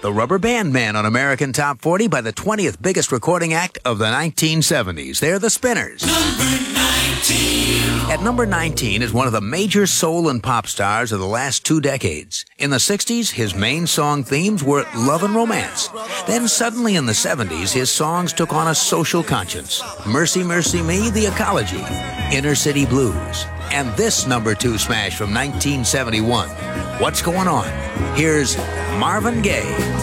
The Rubber Band Man on American Top 40 by the 20th biggest recording act of the 1970s. They're the Spinners. Number 19. At number 19 is one of the major soul and pop stars of the last 2 decades. In the 60s, his main song themes were love and romance. Then suddenly in the 70s, his songs took on a social conscience. Mercy, Mercy Me, The Ecology, Inner City Blues, and this number 2 smash from 1971. What's Going On? Here's Marvin Gaye.